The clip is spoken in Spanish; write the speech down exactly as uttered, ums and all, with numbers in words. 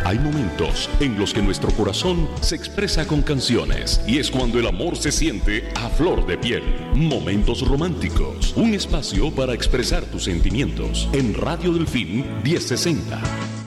Hay momentos en los que nuestro corazón se expresa con canciones y es cuando el amor se siente a flor de piel. Momentos románticos, un espacio para expresar tus sentimientos en Radio Delfín mil sesenta.